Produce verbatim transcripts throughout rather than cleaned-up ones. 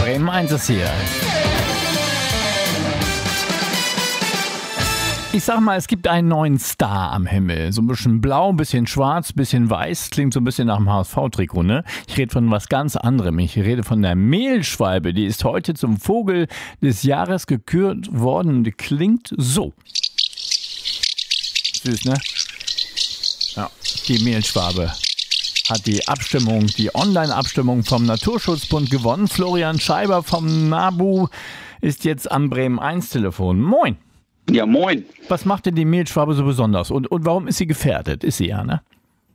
Bremen eins ist hier. Ich sag mal, es gibt einen neuen Star am Himmel. So ein bisschen blau, ein bisschen schwarz, ein bisschen weiß. Klingt so ein bisschen nach dem H S V-Trikot, ne? Ich rede von was ganz anderem. Ich rede von der Mehlschwalbe. Die ist heute zum Vogel des Jahres gekürt worden. Die klingt so. Süß, ne? Ja, die Mehlschwalbe hat die Abstimmung, die Online-Abstimmung vom Naturschutzbund gewonnen. Florian Scheiber vom NABU ist jetzt am Bremen eins Telefon. Moin! Ja, moin. Was macht denn die Mehlschwalbe so besonders? Und, und warum ist sie gefährdet? Ist sie ja, ne?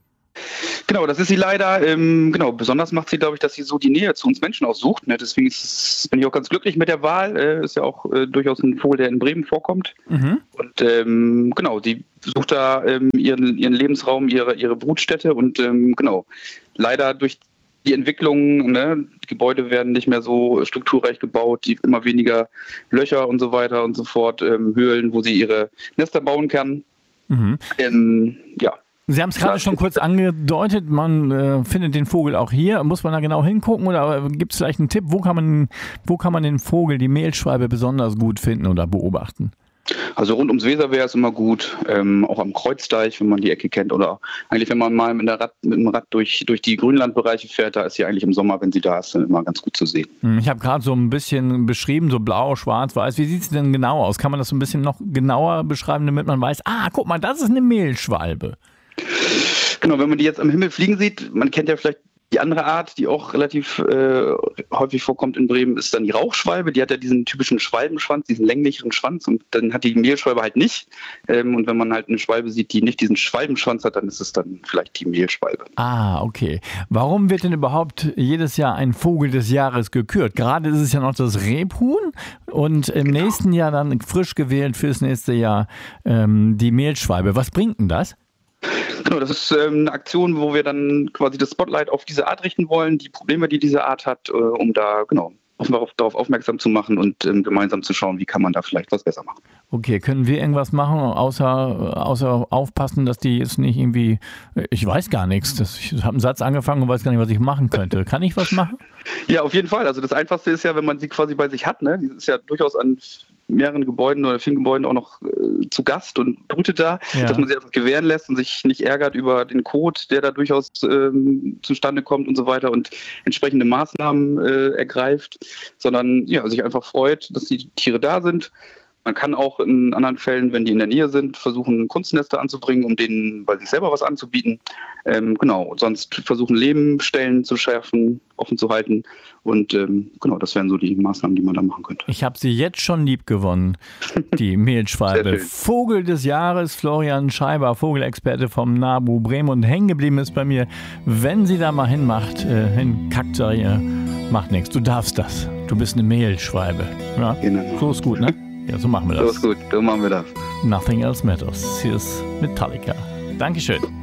Genau, das ist sie leider. Ähm, genau, besonders macht sie, glaube ich, dass sie so die Nähe zu uns Menschen aussucht. Ne? Deswegen ist, bin ich auch ganz glücklich mit der Wahl. Äh, ist ja auch äh, durchaus ein Vogel, der in Bremen vorkommt. Mhm. Und ähm, genau, die sucht da ähm, ihren, ihren Lebensraum, ihre, ihre Brutstätte. Und ähm, genau, leider durch die Entwicklung, ne, Gebäude werden nicht mehr so strukturreich gebaut, die immer weniger Löcher und so weiter und so fort, ähm, Höhlen, wo sie ihre Nester bauen kann. Mhm. Ähm, ja. Sie haben es gerade schon kurz angedeutet, man äh, findet den Vogel auch hier. Muss man da genau hingucken oder gibt es vielleicht einen Tipp, wo kann man, wo kann man den Vogel, die Mehlschwalbe, besonders gut finden oder beobachten? Also rund ums Weser wäre es immer gut, ähm, auch am Kreuzdeich, wenn man die Ecke kennt, oder eigentlich, wenn man mal mit, der Rad, mit dem Rad durch, durch die Grünlandbereiche fährt, da ist sie eigentlich im Sommer, wenn sie da ist, dann immer ganz gut zu sehen. Ich habe gerade so ein bisschen beschrieben, so blau, schwarz, weiß. Wie sieht es denn genau aus? Kann man das so ein bisschen noch genauer beschreiben, damit man weiß, ah, guck mal, das ist eine Mehlschwalbe. Genau, wenn man die jetzt am Himmel fliegen sieht, man kennt ja vielleicht die andere Art, die auch relativ äh, häufig vorkommt in Bremen, ist dann die Rauchschwalbe. Die hat ja diesen typischen Schwalbenschwanz, diesen länglicheren Schwanz, und dann hat die Mehlschwalbe halt nicht. Ähm, und wenn man halt eine Schwalbe sieht, die nicht diesen Schwalbenschwanz hat, dann ist es dann vielleicht die Mehlschwalbe. Ah, okay. Warum wird denn überhaupt jedes Jahr ein Vogel des Jahres gekürt? Gerade ist es ja noch das Rebhuhn und im genau. nächsten Jahr dann frisch gewählt fürs nächste Jahr ähm, die Mehlschwalbe. Was bringt denn das? Genau, das ist ähm, eine Aktion, wo wir dann quasi das Spotlight auf diese Art richten wollen, die Probleme, die diese Art hat, äh, um da genau darauf, darauf aufmerksam zu machen und ähm, gemeinsam zu schauen, wie kann man da vielleicht was besser machen. Okay, können wir irgendwas machen, außer, außer aufpassen, dass die jetzt nicht irgendwie, ich weiß gar nichts, das, ich habe einen Satz angefangen und weiß gar nicht, was ich machen könnte. Kann ich was machen? Ja, auf jeden Fall. Also das Einfachste ist ja, wenn man sie quasi bei sich hat, ne? Die ist ja durchaus an mehreren Gebäuden oder vielen Gebäuden auch noch äh, zu Gast und brütet da, ja. dass man sie einfach gewähren lässt und sich nicht ärgert über den Kot, der da durchaus ähm, zustande kommt und so weiter und entsprechende Maßnahmen äh, ergreift, sondern ja, sich einfach freut, dass die Tiere da sind. Man kann auch in anderen Fällen, wenn die in der Nähe sind, versuchen, Kunstnester anzubringen, um denen bei sich selber was anzubieten. Ähm, genau, sonst versuchen, Lebensstellen zu schärfen, offen zu halten. Und ähm, genau, das wären so die Maßnahmen, die man da machen könnte. Ich habe sie jetzt schon lieb gewonnen, die Mehlschwalbe. Vogel des Jahres, Florian Scheiber, Vogelexperte vom NABU Bremen. Und hängen geblieben ist bei mir, wenn sie da mal hinmacht, äh, hinkackt, sag ich, äh, macht nichts, du darfst das. Du bist eine Mehlschwalbe. Ja, genau. So ist gut, ne? Ja, so machen wir das. So ist gut, so machen wir das. Nothing Else Matters. Hier ist Metallica. Dankeschön.